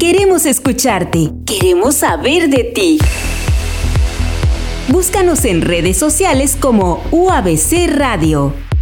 Queremos escucharte. Queremos saber de ti. Búscanos en redes sociales como UABC Radio.